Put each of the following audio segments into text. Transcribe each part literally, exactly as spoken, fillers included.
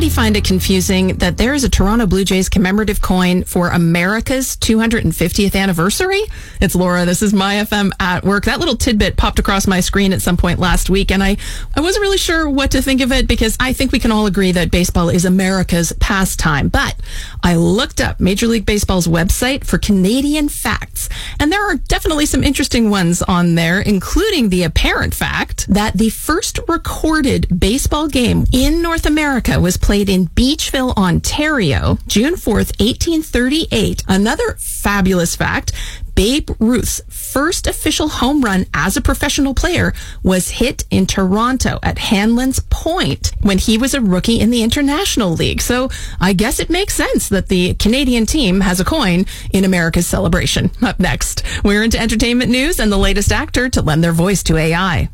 anybody find it confusing that there is a Toronto Blue Jays commemorative coin for America's two hundred fiftieth anniversary? It's Laura. This is My F M at Work. That little tidbit popped across my screen at some point last week, and I, I wasn't really sure what to think of it because I think we can all agree that baseball is America's pastime. But I looked up Major League Baseball's website for Canadian facts, and there are definitely some interesting ones on there, including the apparent fact that the first recorded baseball game in North America was played in Beachville, Ontario, June fourth, eighteen thirty-eight. Another fabulous fact, Babe Ruth's first official home run as a professional player was hit in Toronto at Hanlan's Point when he was a rookie in the International League. So I guess it makes sense that the Canadian team has a coin in America's celebration. Up next, we're into entertainment news and the latest actor to lend their voice to A I.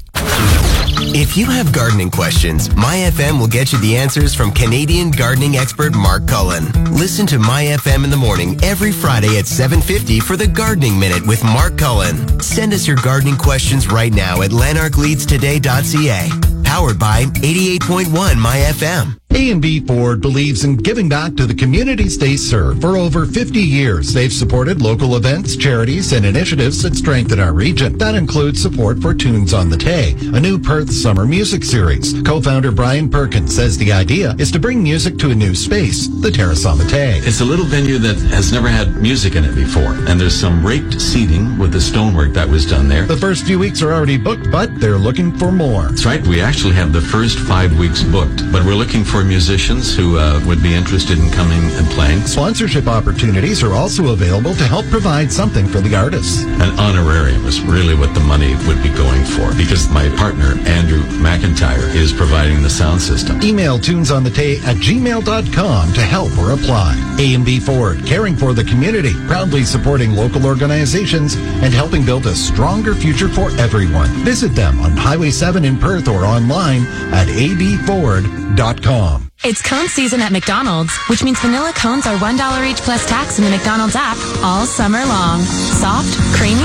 If you have gardening questions, My F M will get you the answers from Canadian gardening expert Mark Cullen. Listen to My F M in the morning every Friday at seven fifty for the Gardening Minute with Mark Cullen. Send us your gardening questions right now at lanark leads today dot c a. Powered by eighty-eight point one My F M. A and B Ford believes in giving back to the communities they serve. For over fifty years, they've supported local events, charities, and initiatives that strengthen our region. That includes support for Tunes on the Tay, a new Perth summer music series. Co-founder Brian Perkins says the idea is to bring music to a new space, the Terrace on the Tay. It's a little venue that has never had music in it before, and there's some raked seating with the stonework that was done there. The first few weeks are already booked, but they're looking for more. That's right. We actually have the first five weeks booked, but we're looking for musicians who uh, would be interested in coming and playing. Sponsorship opportunities are also available to help provide something for the artists. An honorarium is really what the money would be going for, because my partner, Andrew McIntyre, is providing the sound system. Email tunesonthetay at gmail dot com to help or apply. A and B Ford, caring for the community, proudly supporting local organizations and helping build a stronger future for everyone. Visit them on Highway seven in Perth or online at a b ford dot com. It's cone season at McDonald's, which means vanilla cones are one dollar each plus tax in the McDonald's app all summer long. Soft, creamy,